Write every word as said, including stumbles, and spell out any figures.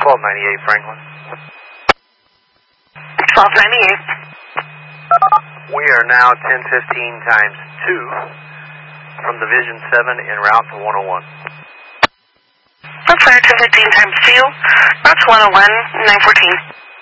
twelve ninety-eight Franklin. twelve ninety-eight. We are now ten fifteen times two from Division seven en route to one oh one. That's ten fifteen times two. That's one oh one, nine fourteen.